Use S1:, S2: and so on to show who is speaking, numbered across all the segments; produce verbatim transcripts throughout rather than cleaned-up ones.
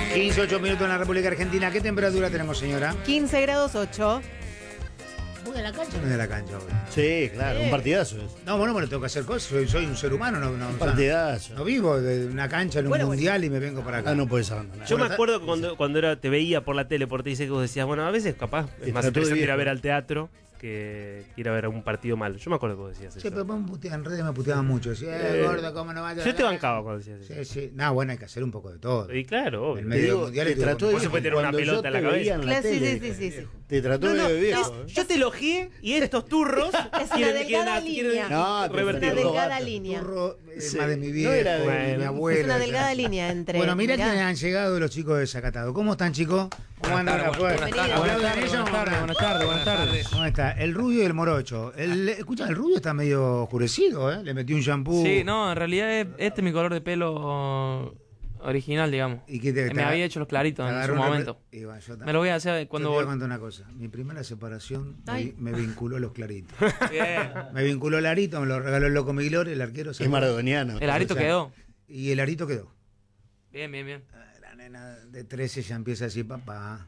S1: quince, ocho minutos en la República Argentina. ¿Qué temperatura tenemos, señora?
S2: quince grados ocho.
S1: ¿Voy a la cancha o no de la cancha hoy?
S3: Sí, claro,
S2: Sí.
S3: un partidazo es.
S1: No, bueno, bueno, tengo que hacer cosas. Soy, soy un ser humano, no, no,
S3: Un
S1: o sea,
S3: partidazo.
S1: no vivo de una cancha en un
S2: Bueno,
S1: mundial y me vengo para acá.
S3: Ah, no puedes abandonar.
S4: Yo me
S1: Bueno,
S4: acuerdo que cuando, cuando era, te veía por la tele, por te dice que vos decías, bueno, a veces capaz
S3: Te
S4: es más
S3: trató de
S4: interesante ir a
S3: viejo.
S4: ver al teatro que ir a ver un partido malo. Yo me acuerdo que vos decías eso.
S1: Sí, pero me puteaban, en redes me puteaban mucho. Decía, eh,
S4: Eh,
S1: gordo, ¿cómo no vas a
S4: Yo te bancaba cuando decías eso.
S1: Sí, sí. No, bueno, hay que hacer un poco de todo.
S4: Y claro, obvio.
S1: El
S3: Te
S1: medio
S3: digo,
S1: del mundial
S3: te
S1: estuvo
S3: trató
S1: con-
S3: de
S4: Vos se puede tirar una
S3: cuando yo
S4: pelota en la
S3: te
S4: cabeza.
S3: veía en la
S2: Claro, sí,
S3: tele,
S2: sí, sí, sí, sí.
S3: Te trató
S4: No, no,
S3: de viejo.
S4: es- yo te elogié y estos turros
S2: Es una
S4: quieren,
S2: delgada
S4: quieren-
S2: línea.
S4: quieren
S3: No, te
S4: revertirlo.
S2: Una delgada
S3: Robato.
S2: línea.
S1: Turro, eh,
S3: Sí.
S1: más de mi
S3: No
S1: viejo,
S3: era de-
S1: de mi
S4: Bueno.
S1: abuela.
S2: Es una delgada
S1: ya.
S2: línea entre.
S1: Bueno, mira
S2: mirá.
S1: quiénes han llegado los chicos de Zacatado. ¿Cómo están, chicos? ¿Cómo andan
S5: tardes,
S1: afuera?
S2: buenas tardes,
S1: ¿Aplaudan
S5: buenas
S1: ellos?
S5: tardes, buenas tardes, buenas tardes.
S1: ¿Cómo está? El rubio y el morocho. El, escucha, el rubio está medio oscurecido, ¿eh? Le metí un shampoo.
S5: Sí, no, en realidad es- este es mi color de pelo original, digamos.
S1: ¿Y qué te,
S5: Me
S1: te-
S5: había hecho los claritos
S1: te
S5: en
S1: agarró
S5: su
S1: una-
S5: momento.
S1: Y bueno, yo ta-
S5: Me lo voy a hacer
S1: Yo
S5: cuando
S1: te voy a
S5: vol-
S1: contar una cosa. Mi primera separación me,
S2: Ay.
S1: me vinculó a los claritos.
S5: Bien.
S1: Me vinculó Larito, me lo regaló el loco Miglore, el arquero.
S3: Es maradoniano.
S5: El arito
S1: O sea,
S5: quedó.
S1: Y el arito quedó.
S5: Bien, bien, bien.
S1: La nena de trece ya empieza a decir papá.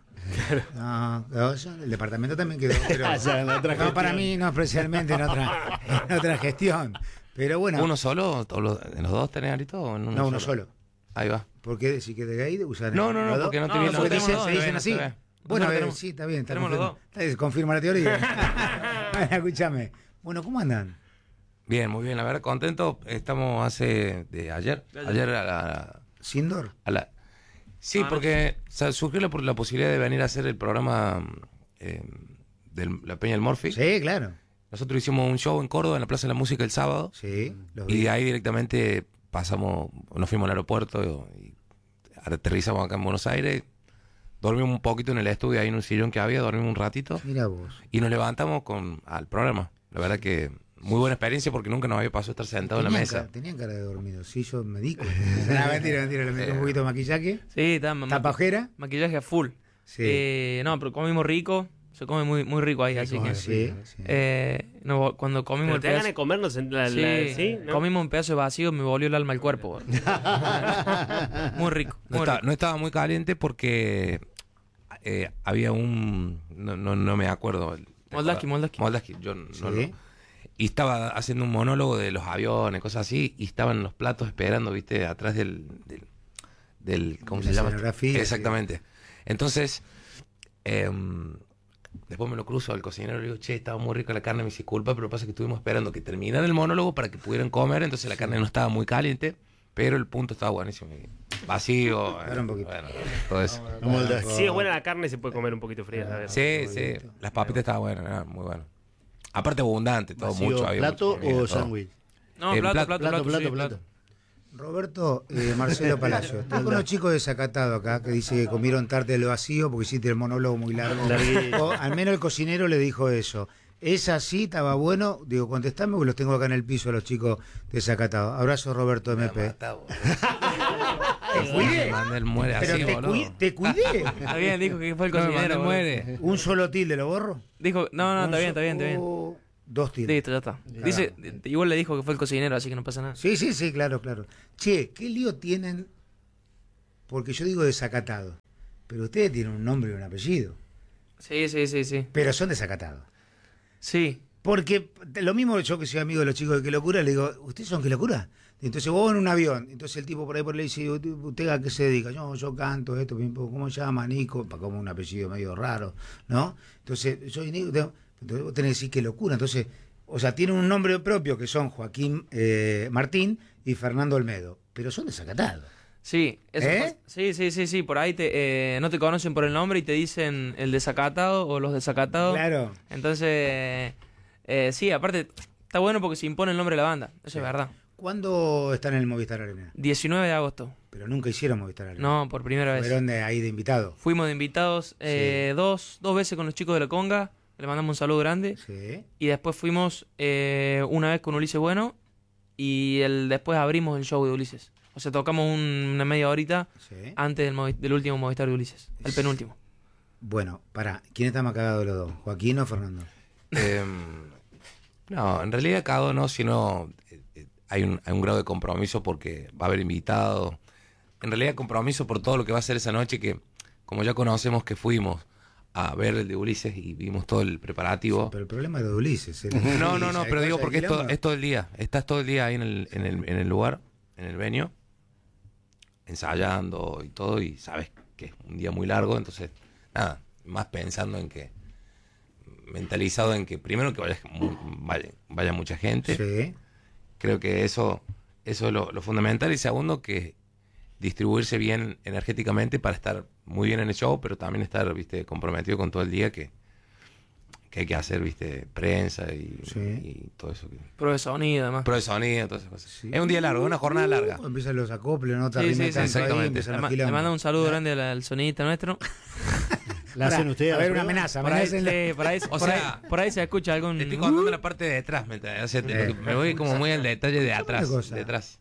S1: No, quedó ya, el departamento también quedó. Pero,
S3: Ah, ya, en la otra
S1: no, para
S3: gestión.
S1: mí no especialmente en otra, en otra gestión. Pero bueno,
S6: ¿Uno solo? ¿O los, ¿En los dos tenés arito o en uno
S1: no uno solo.
S6: Ahí va.
S1: ¿Por qué decir que de gay usan
S6: No, no,
S1: los
S6: no,
S1: dos?
S6: porque no te
S5: No,
S6: vi
S5: nosotros
S1: porque
S5: tenemos
S1: dicen-
S5: los dos,
S1: se dicen
S5: no
S1: así.
S5: se ve.
S1: Bueno,
S5: Nosotros
S1: eh,
S5: tenemos-
S1: sí, está bien. Está
S5: tenemos los
S1: confirma- está bien, confirma la teoría. Bueno, escúchame. Bueno, ¿cómo andan?
S6: Bien, muy bien. La verdad, contento. Estamos hace de ayer.
S5: De ayer.
S6: Ayer a la...
S1: ¿Sindor?
S6: A la sí,
S5: Ah, no.
S6: porque o sea, surgió la, la posibilidad de venir a hacer el programa eh, de la Peña del Morphy.
S1: Sí, claro.
S6: Nosotros hicimos un show en Córdoba, en la Plaza de la Música el sábado.
S1: Sí, los
S6: Y
S1: vi.
S6: de ahí directamente pasamos, nos fuimos al aeropuerto y aterrizamos acá en Buenos Aires. Dormimos un poquito en el estudio, ahí en un sillón que había, dormimos un ratito.
S1: Mira vos.
S6: Y nos levantamos con al programa. La verdad que muy buena experiencia porque nunca nos había pasado estar sentado en la
S1: Tenían
S6: mesa.
S1: cara- tenían cara de dormido. Sí, yo me di cuenta. No, mentira, mentira. Le metí un poquito de maquillaje.
S5: Sí, está ma-
S1: ¿Tapa ojera?
S5: maquillaje a full.
S1: Sí.
S5: Eh, no, pero comimos rico. Se come muy, muy rico ahí, así que.
S1: Sí, sí.
S5: Eh, no, cuando comimos
S4: Pero
S5: el
S4: te dan
S5: pedazo.
S4: de comernos en la,
S5: Sí,
S4: la- ¿sí? ¿No?
S5: comimos un pedazo de vacío, me volvió el alma al cuerpo. boludo. Muy rico.
S6: No,
S5: Muy
S6: está-
S5: rico.
S6: no estaba muy caliente porque eh, había un... No, no, no me acuerdo.
S5: Moldaski, Moldaski.
S6: Moldaski, yo no,
S1: Sí.
S6: lo- Y estaba haciendo un monólogo de los aviones, cosas así, y estaban los platos esperando, viste, atrás del... del, del- ¿Cómo
S1: De
S6: se
S1: la
S6: llama?
S1: escenografía,
S6: Exactamente. Entonces... em, después me lo cruzo al cocinero y le digo, che, estaba muy rica la carne, me dice, culpa, pero pasa que estuvimos esperando que terminara el monólogo para que pudieran comer, entonces la carne no estaba muy caliente, pero el punto estaba buenísimo. Y vacío,
S1: Espera un poquito.
S6: bueno, todo eso.
S3: Como el de-
S4: Si es buena la carne, se puede comer un poquito fría. a ver.
S6: Sí, sí, las papitas estaban buenas, era muy bueno. Aparte abundante, todo
S3: vacío,
S6: mucho. Había
S3: ¿plato
S6: mucha comida,
S3: o
S6: todo.
S3: sándwich?
S5: No,
S6: Eh,
S5: plato,
S6: plato,
S5: plato,
S3: Plato,
S5: plato,
S3: plato,
S5: sí,
S3: plato.
S1: Roberto, eh, Marcelo Palacio. Estoy con los chicos desacatados acá que dice que comieron tarde del vacío porque hiciste el monólogo muy largo.
S4: Larguísimo.
S1: O, al menos el cocinero le dijo eso. ¿Es así? ¿Estaba bueno? Digo, contestame porque los tengo acá en el piso a los chicos desacatados. Abrazo, Roberto M
S6: Me
S1: P.
S6: mata, boludo.
S1: Te cuidé.
S6: Mandel muere
S1: Pero
S6: así,
S1: te,
S6: boludo.
S1: cui- te cuidé.
S5: Está bien, dijo que fue el
S6: No,
S5: cocinero.
S6: Mandel
S5: boludo.
S6: muere.
S1: ¿Un solo tilde lo borro?
S5: Dijo, no, no, está bien, está bien, está bien.
S1: Oh, dos tildes.
S5: Listo, ya está. Dice, igual le dijo que fue el cocinero, así que no pasa nada.
S1: Sí, sí, sí, claro, claro. Che, ¿qué lío tienen? Porque yo digo desacatado. Pero ustedes tienen un nombre y un apellido.
S5: Sí, sí, sí, sí.
S1: Pero son desacatados.
S5: Sí.
S1: Porque lo mismo yo que soy amigo de los chicos de Qué Locura, le digo, ¿ustedes son Qué Locura? Y entonces vos en un avión, entonces el tipo por ahí por ahí le dice, ¿usted a qué se dedica? Yo, yo canto esto, pim, pum, ¿cómo se llama? Nico, para como un apellido medio raro, ¿no? Entonces, soy Nico, tengo- entonces vos tenés que decir Qué Locura. Entonces, o sea, tienen un nombre propio que son Joaquín eh, Martín y Fernando Olmedo, pero son desacatados.
S5: Sí, eso
S1: ¿Eh?
S5: pasa. Sí, sí, sí, sí. Por ahí te, eh, no te conocen por el nombre y te dicen el desacatado o los desacatados.
S1: Claro.
S5: Entonces, eh, sí, aparte, está bueno porque se impone el nombre de la banda. Eso
S1: Sí.
S5: es verdad.
S1: ¿Cuándo están en el Movistar Arena?
S5: diecinueve de agosto.
S1: Pero nunca hicieron Movistar Arena.
S5: No, por primera vez.
S1: Fueron de ahí de invitado.
S5: Fuimos de invitados eh, dos, dos veces con los chicos de la Conga. Le mandamos un saludo grande.
S1: Sí.
S5: Y después fuimos eh, una vez con Ulises Bueno. Y el, después abrimos el show de Ulises. O sea, tocamos un- una media horita
S1: Sí.
S5: antes del, movi- del último Movistar de Ulises. El penúltimo.
S1: Bueno, pará, ¿quién está más cagado de los dos? ¿Joaquín o Fernando?
S6: Eh, no, en realidad cada no, sino eh, eh, hay, un, hay un grado de compromiso porque va a haber invitados. en realidad compromiso por todo lo que va a ser esa noche, que como ya conocemos que fuimos a ver el de Ulises y vimos todo el preparativo.
S1: Sí, pero el problema es de Ulises. El
S6: No, no, no,
S1: Ulises,
S6: pero
S1: hay
S6: digo
S1: cosas
S6: porque
S1: de
S6: es todo,
S1: quilombo.
S6: es todo el día. Estás todo el día ahí en el, en el, en el lugar, en el venio, ensayando y todo, y sabes que es un día muy largo, entonces, nada, más pensando en que, mentalizado en que primero que vaya, vaya, vaya mucha gente.
S1: Sí.
S6: Creo que eso, eso es lo, lo fundamental. Y segundo, que distribuirse bien energéticamente para estar muy bien en el show, pero también estar, viste, comprometido con todo el día que, que hay que hacer, viste, prensa y,
S1: Sí.
S6: y todo eso. Que...
S5: Prueba de sonido, además.
S6: Pro de sonido, todas esas cosas.
S1: Sí.
S6: Es un día largo, es una jornada larga.
S1: Uh, empiezan los acoples, no te
S5: Sí, sí,
S1: arrimes
S5: sí,
S1: tanto
S6: exactamente.
S1: ahí, empiezan
S5: Le,
S1: los
S5: ma- le
S1: quilombos.
S5: mando un saludo grande al, al sonidista nuestro.
S2: ¿La hacen ustedes?
S1: A ver,
S2: la
S1: una
S2: prueba?
S1: amenaza.
S5: Por ahí,
S1: amenácenle.
S5: sí, por ahí,
S6: O
S5: por,
S6: sea,
S5: ahí, por ahí se escucha algún...
S6: Te estoy contando la parte de detrás, ¿me entiendes? O sea, te-
S1: Eh.
S6: me voy como muy al detalle de atrás.
S1: Una cosa.
S6: De atrás.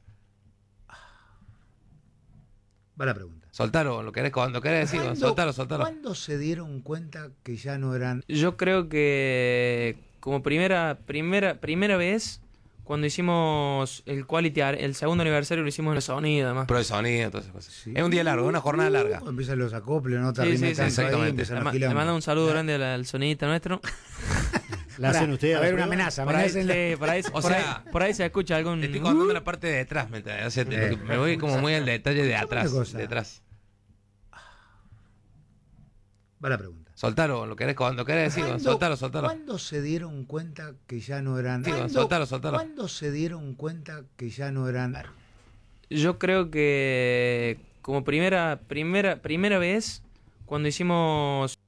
S1: Va la pregunta.
S6: Soltalo, lo querés, lo querés decir,
S1: ¿Cuándo-
S6: soltalo, soltalo.
S1: ¿Cuándo se dieron cuenta que ya no eran...
S5: Yo creo que como primera primera primera vez cuando hicimos el quality, ar- el segundo aniversario lo hicimos en el sonido, además.
S6: Pro de sonido, todas esas cosas.
S1: Sí.
S6: Es un día largo, es una jornada larga.
S1: Uh, empiezan los acoples, no te
S5: Sí,
S1: arrimes
S5: sí, sí,
S1: tanto ahí,
S6: exactamente.
S1: empiezan
S5: Le,
S1: los
S5: ma- le
S1: quilombos.
S5: mando un saludo grande al, al sonidista nuestro.
S2: ¿La hacen ustedes?
S1: A
S2: la
S1: ver, una
S2: prueba?
S1: amenaza.
S5: Por ahí,
S1: amenácenle.
S5: sí, por ahí,
S6: O
S5: por
S6: sea,
S5: ahí- por ahí se escucha algún...
S6: Te estoy contando la parte de detrás, ¿me entiendes? O sea, te-
S1: Eh.
S6: me voy como muy al detalle de atrás.
S1: Una cosa.
S6: De atrás.
S1: Va la pregunta.
S6: Soltalo, lo querés, lo querés decir,
S1: ¿Cuándo-
S6: soltalo, soltalo.
S1: ¿Cuándo se dieron cuenta que ya no eran...
S6: Sí,
S1: ¿Cuándo-
S6: soltalo, soltalo.
S1: ¿Cuándo se dieron cuenta que ya no eran...
S5: Yo creo que como primera primera primera vez cuando hicimos